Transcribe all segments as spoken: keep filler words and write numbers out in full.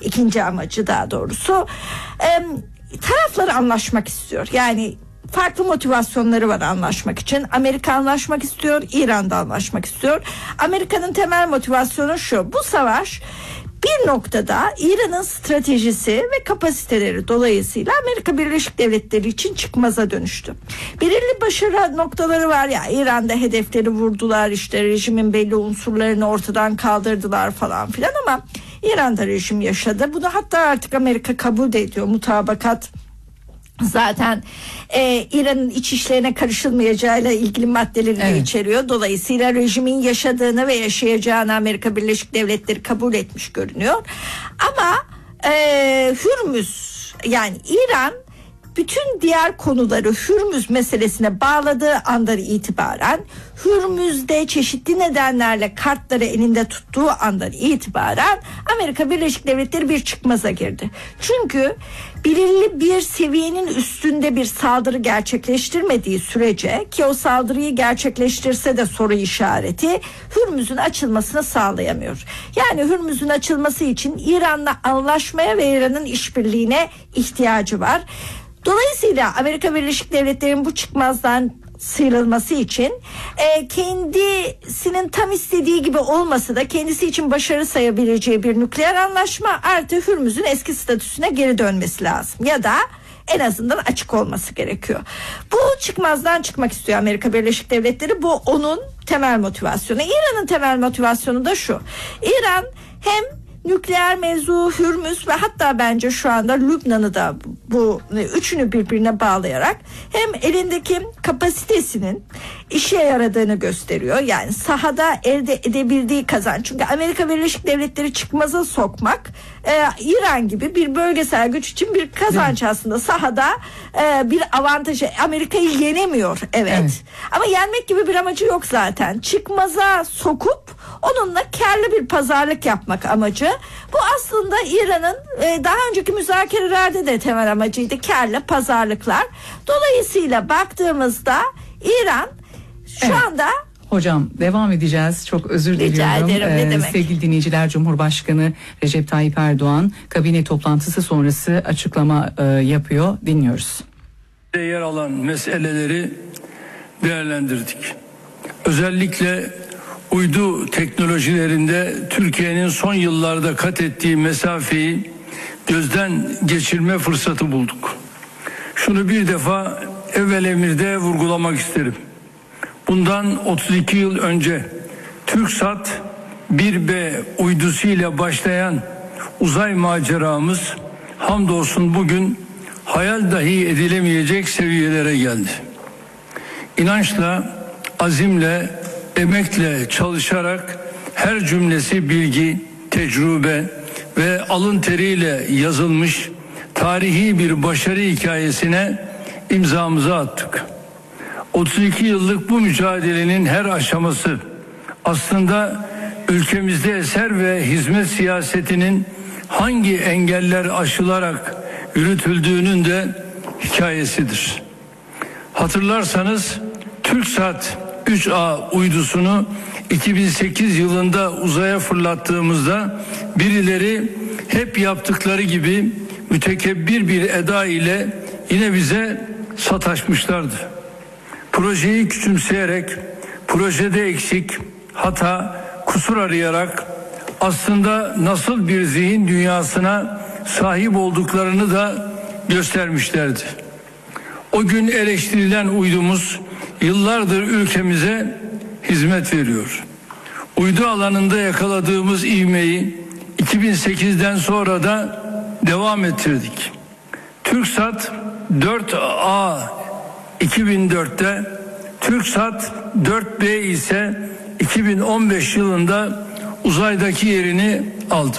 ikinci amacı daha doğrusu. Ee, tarafları anlaşmak istiyor. Yani farklı motivasyonları var anlaşmak için. Amerika anlaşmak istiyor, İran da anlaşmak istiyor. Amerika'nın temel motivasyonu şu: bu savaş bir noktada İran'ın stratejisi ve kapasiteleri dolayısıyla Amerika Birleşik Devletleri için çıkmaza dönüştü. Belirli başarı noktaları var ya, İran'da hedefleri vurdular, işte rejimin belli unsurlarını ortadan kaldırdılar falan filan, ama İran'da rejim yaşadı. Bunu hatta artık Amerika kabul de ediyor. Mutabakat zaten e, İran'ın iç işlerine karışılmayacağıyla ilgili maddeleri de evet. içeriyor. Dolayısıyla rejimin yaşadığını ve yaşayacağını Amerika Birleşik Devletleri kabul etmiş görünüyor. Ama e, Hürmüz, yani İran bütün diğer konuları Hürmüz meselesine bağladığı andan itibaren, Hürmüz'de çeşitli nedenlerle kartları elinde tuttuğu andan itibaren Amerika Birleşik Devletleri bir çıkmaza girdi. Çünkü belirli bir seviyenin üstünde bir saldırı gerçekleştirmediği sürece, ki o saldırıyı gerçekleştirse de soru işareti, Hürmüz'ün açılmasını sağlayamıyor. Yani Hürmüz'ün açılması için İran'la anlaşmaya ve İran'ın işbirliğine ihtiyacı var. Dolayısıyla Amerika Birleşik Devletleri'nin bu çıkmazdan sıyrılması için e, kendisinin tam istediği gibi olmasa da kendisi için başarı sayabileceği bir nükleer anlaşma artı Hürmüz'ün eski statüsüne geri dönmesi lazım. Ya da en azından açık olması gerekiyor. Bu çıkmazdan çıkmak istiyor Amerika Birleşik Devletleri. Bu onun temel motivasyonu. İran'ın temel motivasyonu da şu: İran hem nükleer mevzu, Hürmüz ve hatta bence şu anda Lübnan'ı da, bu üçünü birbirine bağlayarak hem elindeki kapasitesinin işe yaradığını gösteriyor. Yani sahada elde edebildiği kazanç. Çünkü Amerika Birleşik Devletleri çıkmaza sokmak e, İran gibi bir bölgesel güç için bir kazanç aslında. Sahada e, bir avantajı. Amerika'yı yenemiyor evet. evet. Ama yenmek gibi bir amacı yok zaten. Çıkmaza sokup onunla karlı bir pazarlık yapmak amacı. Bu aslında İran'ın e, daha önceki müzakerelerde de temel amacıydı, karlı pazarlıklar. Dolayısıyla baktığımızda İran şu evet. anda... Hocam devam edeceğiz. Çok özür Rica diliyorum. ederim, ne ee, demek. Sevgili dinleyiciler, Cumhurbaşkanı Recep Tayyip Erdoğan kabine toplantısı sonrası açıklama e, yapıyor. Dinliyoruz. Yer alan meseleleri değerlendirdik. Özellikle uydu teknolojilerinde Türkiye'nin son yıllarda kat ettiği mesafeyi gözden geçirme fırsatı bulduk. Şunu bir defa evvel emirde vurgulamak isterim. Bundan otuz iki yıl önce TürkSat bir B uydusu ile başlayan uzay maceramız hamdolsun bugün hayal dahi edilemeyecek seviyelere geldi. İnançla, azimle, emekle çalışarak her cümlesi bilgi, tecrübe ve alın teriyle yazılmış tarihi bir başarı hikayesine imzamızı attık. otuz iki yıllık bu mücadelenin her aşaması aslında ülkemizde eser ve hizmet siyasetinin hangi engeller aşılarak yürütüldüğünün de hikayesidir. Hatırlarsanız TürkSat üç A uydusunu iki bin sekiz yılında uzaya fırlattığımızda birileri hep yaptıkları gibi mütekebbir bir eda ile yine bize sataşmışlardı. Projeyi küçümseyerek, projede eksik, hata, kusur arayarak aslında nasıl bir zihin dünyasına sahip olduklarını da göstermişlerdi. O gün eleştirilen uydumuz yıllardır ülkemize hizmet veriyor. Uydu alanında yakaladığımız ivmeyi iki bin sekizden sonra da devam ettirdik. TürkSat dört A iki bin dörtte, TürkSat dört B ise iki bin on beş yılında uzaydaki yerini aldı.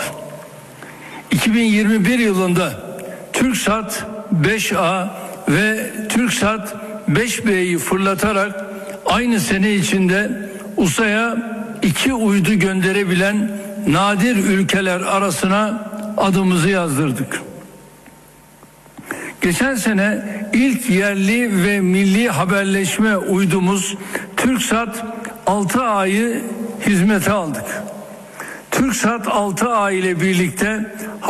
iki bin yirmi bir yılında TürkSat beş A ve TürkSat beş B'yi fırlatarak aynı sene içinde uzaya iki uydu gönderebilen nadir ülkeler arasına adımızı yazdırdık. Geçen sene ilk yerli ve milli haberleşme uydumuz TürkSat altı A'yı hizmete aldık. TürkSat altı A ile birlikte